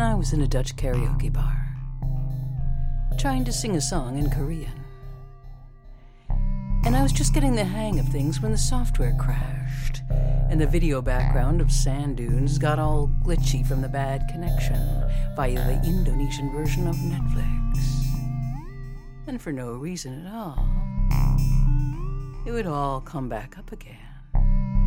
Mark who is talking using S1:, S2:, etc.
S1: I was in a Dutch karaoke bar, trying to sing a song in Korean. And I was just getting the hang of things when the software crashed, and the video background of sand dunes got all glitchy from the bad connection via the Indonesian version of Netflix. And for no reason at all, it would all come back up again.